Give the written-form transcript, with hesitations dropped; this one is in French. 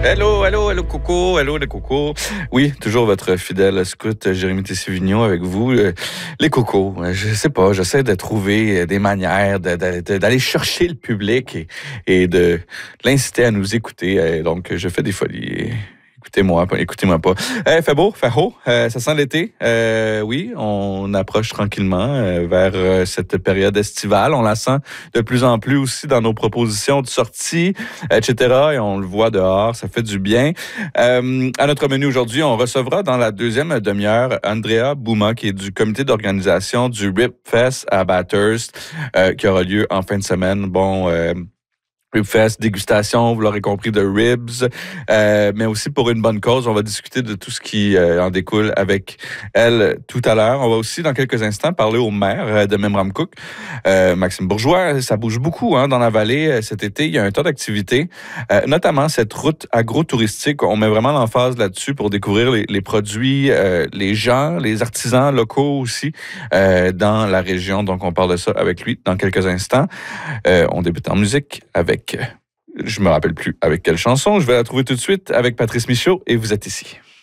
Hello, hello, hello, Coco, hello, les cocos. Oui, toujours votre fidèle scout Jérémy Tessé-Vigneault avec vous. Les cocos, je sais pas, j'essaie de trouver des manières d'aller chercher le public et de l'inciter à nous écouter. Donc, je fais des folies. Écoutez-moi pas. Fait beau, fait haut, ça sent l'été. Oui, on approche tranquillement vers cette période estivale. On la sent de plus en plus aussi dans nos propositions de sortie, etc. Et on le voit dehors, ça fait du bien. À notre menu aujourd'hui, on recevra dans la deuxième demi-heure Andrea Bouma, qui est du comité d'organisation du Rib Fest à Bathurst, qui aura lieu en fin de semaine. Ribfest, dégustation, vous l'aurez compris, de ribs, mais aussi pour une bonne cause. On va discuter de tout ce qui en découle avec elle tout à l'heure. On va aussi, dans quelques instants, parler au maire de Memramcook, Maxime Bourgeois. Ça bouge beaucoup dans la vallée cet été. Il y a un tas d'activités, notamment cette route agro-touristique. On met vraiment l'emphase là-dessus pour découvrir les produits, les gens, les artisans locaux aussi dans la région. Donc, on parle de ça avec lui dans quelques instants. On débute en musique avec... Je me rappelle plus avec quelle chanson. Je vais la trouver tout de suite avec Patrice Michaud et vous êtes ici.